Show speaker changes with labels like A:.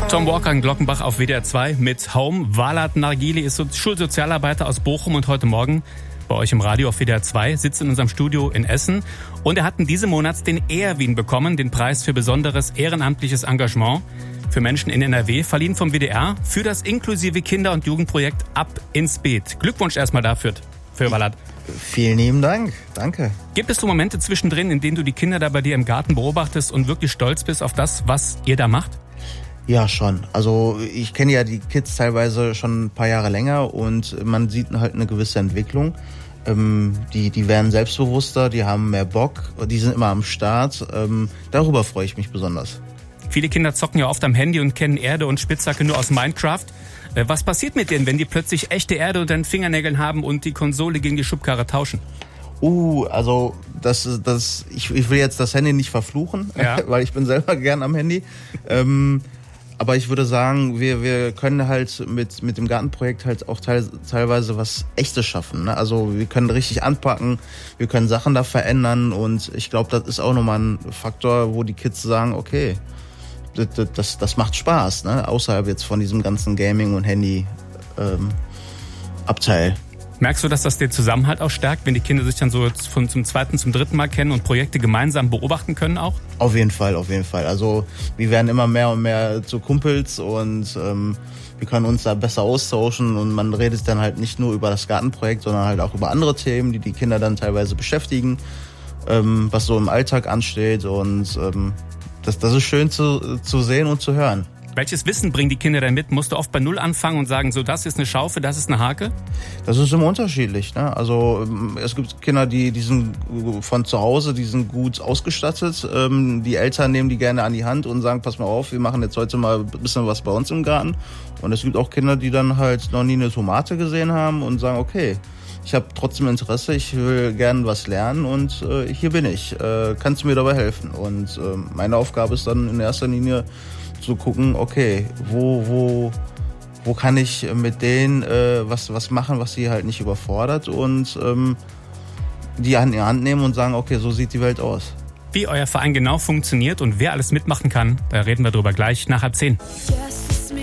A: Tom Walker in Glockenbach auf WDR 2 mit Home. Valat Nargili ist Schulsozialarbeiter aus Bochum und heute Morgen bei euch im Radio auf WDR 2, sitzt in unserem Studio in Essen. Und er hat in diesem Monat den Ehrwin bekommen, den Preis für besonderes ehrenamtliches Engagement für Menschen in NRW, verliehen vom WDR für das inklusive Kinder- und Jugendprojekt Ab ins Beet. Glückwunsch erstmal dafür, für Valat.
B: Vielen lieben Dank, danke.
A: Gibt es so Momente zwischendrin, in denen du die Kinder da bei dir im Garten beobachtest und wirklich stolz bist auf das, was ihr da macht?
B: Ja, schon. Also ich kenne ja die Kids teilweise schon ein paar Jahre länger und man sieht halt eine gewisse Entwicklung. Die werden selbstbewusster, die haben mehr Bock, die sind immer am Start. Darüber freue ich mich besonders.
A: Viele Kinder zocken ja oft am Handy und kennen Erde und Spitzhacke nur aus Minecraft. Was passiert mit denen, wenn die plötzlich echte Erde unter den Fingernägeln haben und die Konsole gegen die Schubkarre tauschen?
B: Also ich will jetzt das Handy nicht verfluchen, ja. Weil ich bin selber gern am Handy. Aber ich würde sagen, wir können halt mit dem Gartenprojekt halt auch teilweise was Echtes schaffen. Ne? Also wir können richtig anpacken, wir können Sachen da verändern und ich glaube, das ist auch nochmal ein Faktor, wo die Kids sagen, okay, das macht Spaß, ne? Außerhalb jetzt von diesem ganzen Gaming- und Handy-Abteil.
A: Merkst du, dass das den Zusammenhalt auch stärkt, wenn die Kinder sich dann so zum zweiten, zum dritten Mal kennen und Projekte gemeinsam beobachten können auch?
B: Auf jeden Fall. Also wir werden immer mehr und mehr zu Kumpels und wir können uns da besser austauschen und man redet dann halt nicht nur über das Gartenprojekt, sondern halt auch über andere Themen, die Kinder dann teilweise beschäftigen, was so im Alltag ansteht und das ist schön zu sehen und zu hören.
A: Welches Wissen bringen die Kinder denn mit? Musst du oft bei Null anfangen und sagen, so das ist eine Schaufel, das ist eine Hake?
B: Das ist immer unterschiedlich. Ne? Also es gibt Kinder, die sind von zu Hause, die sind gut ausgestattet. Die Eltern nehmen die gerne an die Hand und sagen, pass mal auf, wir machen jetzt heute mal ein bisschen was bei uns im Garten. Und es gibt auch Kinder, die dann halt noch nie eine Tomate gesehen haben und sagen, okay, ich habe trotzdem Interesse, ich will gerne was lernen und hier bin ich. Kannst du mir dabei helfen? Und meine Aufgabe ist dann in erster Linie zu gucken, okay, wo kann ich mit denen was machen, was sie halt nicht überfordert und die in die Hand nehmen und sagen, okay, so sieht die Welt aus.
A: Wie euer Verein genau funktioniert und wer alles mitmachen kann, da reden wir drüber gleich nach 10:30.